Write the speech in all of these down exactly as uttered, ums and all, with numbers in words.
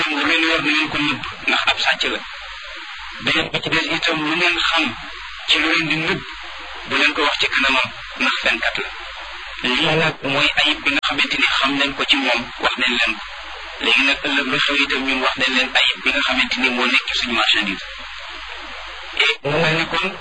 lu leen yor na ngeen ko nëbb ndax ab sàcc la beneen bi ci des itam lu ngeen xam ci lu leen di nëbb bu leen ko wax ci kanamam ndax fenkat la lii nag mooy ayib bi nga xamante ni xam nañ ko ci moom wax nañ leen ko léegi nag ëllëg lu xew itam ñun wax nañ leen ayib bi nga xamante ni moo nekk suñu marchandise et mu mel ni kon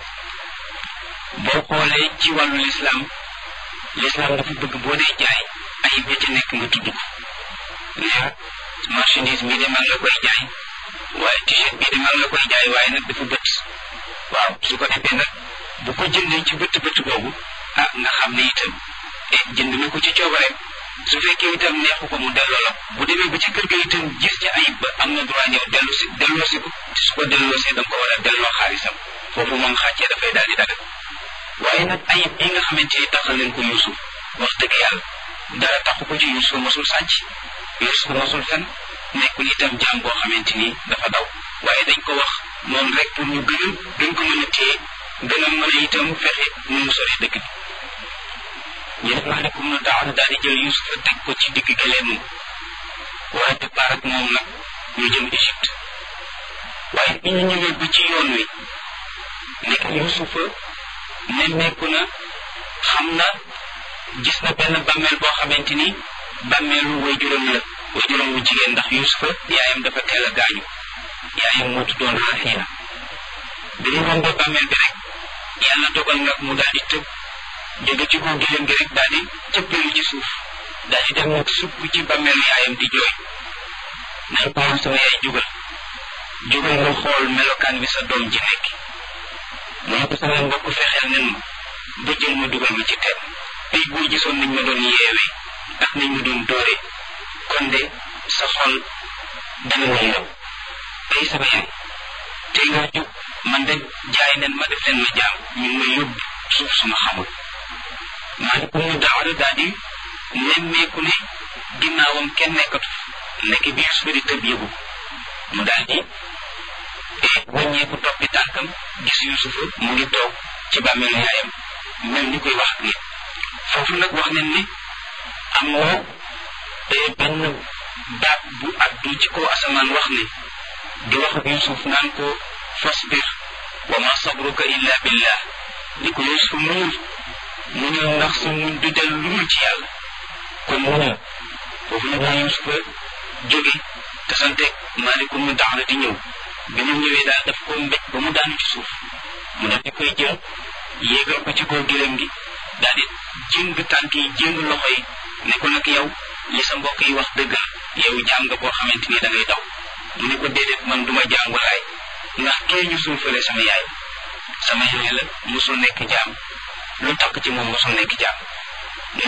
boo xoolee ci wàllu lislaam lislaam dafa bëgg boo dee jaay ayib ya ca nekk nga tudd ko ne marchandise bii de maa ngi la koy jaay waaye t-shirt bii de maa ngi la koy jaay waaye nag dafa bët waaw su ko defee nag bu ko jëndee ci bët bët boobu ah nga xam ne itam jënd na ko ci coobareem su fekkee itam neexu ko mu delloo la bu demee ba ci kër ga itam gis ci ayib ba am na droit ñëw dellu si delloo si ko te su ko delloo see da nga ko war a delloo xaalisam foofu moom xàccee dafay daal di dagal waaye nag ayib bi nga xamante ni taxal leen ko Yuusuf wax dëgg yàlla dara taxu ko ci Yuusuf mosul sàcc Yuusuf mosul fen nekkul itam jaam boo xamante ni dafa daw waaye dañ ko wax noonu rek pour ñu gën a gën ko mën a téye gën a mën a itam fexe nu mu sori dëkk bi ñu def maalekum na taala daal di jël Yuusufa teg ko ci digg gëleemam war a départ ak moom nag ñu jëm Égypte waaye bi ñu ñëwee ba ci yoon wi nekk Yuusufa nemmeeku na xam na gis na benn bàmmeel boo xamante ni bàmmeelu waajuram la waajuram wu jigéen ndax Yuusufa yaayam dafa teel a gaañu yaayam moo tuddoon Raxiila bi ñu rombee bàmmeel bi rek yàlla dogal nag mu daal di tëb jóge ci kaw gileem gi rek daal di cëppeelu ci suuf daal di dem nag sukk ci bàmmeelu yaayam di jooy naan ko sama yaay jógal jógal nga xool melokaan bi sa doom ji nekk mu ne ko sama mbokk fexeel nen ma ba jël ma dugal ma ci teen tey boo gisoon nañ ma doon yeewee ak nañ ma doon dóoree kon de sa xol dana ma yërëm tey sama yaay tey nga jóg man de jaay nen ma def leen ma jaam ñu ngi ma yóbbu suuf suma xamul maalikum ñu daawara daal di nemmeeku ne ginnaawam kenn nekkatu nekk bi Yuusufa di tëb yëgu mu daal di wàññeeku toppi tànkam gis Yuusufa mu ngi toog ci bàmmeelu yaayam mel ni koy wax ak nit foofu nag wax nañ ne am na benn baat bu addu ci kaw asamaan wax ne di wax ak Yuusuf naan ko fasbir wa ma sabruka illa billah ni ko Yuusuf muñul muñul ndax sa muñ du del lu dul ci yàlla kon muñul foofu nag la Yuusufa jóge te santeeg maalikum ñu daxala di ñëw bi ñu ñëwee daal daf ko mbéj ba mu daanu ci suuf mu daf di koy jël yéegal ko ci kaw gëlëm gi daal di jëng tànk yi jëng loxo yi ne ko nag yow li sa mbokk yi wax dëgg yow jaam nga boo xamante ni da ngay daw mu ne ko déedéet man duma jaam walaay ndax kee ñu suufale sama yaay sama yaay la musul nekk jaam lu takk ci moom musul nekk jaam